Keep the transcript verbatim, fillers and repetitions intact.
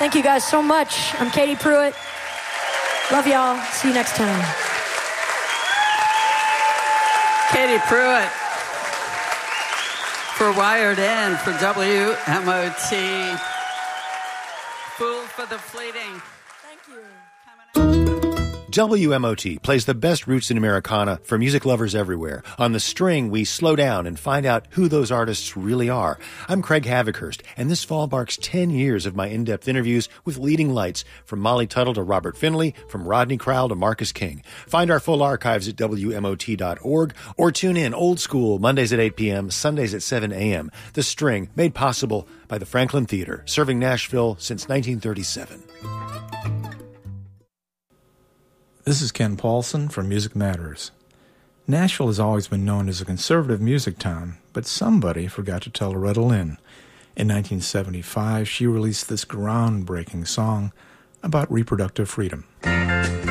Thank you guys so much. I'm Katie Pruitt. Love y'all. See you next time. Katie Pruitt for Wired In for W M O T. Fool for the Fleeting. Thank you. W M O T plays the best roots in Americana for music lovers everywhere. On The String, we slow down and find out who those artists really are. I'm Craig Havikhurst, and this fall marks ten years of my in-depth interviews with leading lights, from Molly Tuttle to Robert Finley, from Rodney Crowell to Marcus King. Find our full archives at W M O T dot org, or tune in old school Mondays at eight p.m., Sundays at seven a.m. The String, made possible by the Franklin Theater, serving Nashville since nineteen thirty-seven. This is Ken Paulson from Music Matters. Nashville has always been known as a conservative music town, but somebody forgot to tell Loretta Lynn. In nineteen seventy-five, she released this groundbreaking song about reproductive freedom.